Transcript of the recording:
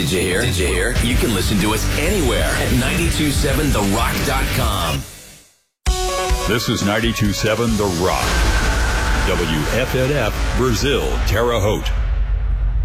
Did you hear? Did you hear? You can listen to us anywhere at 927therock.com. This is 92.7 The Rock. WFNF, Brazil, Terre Haute.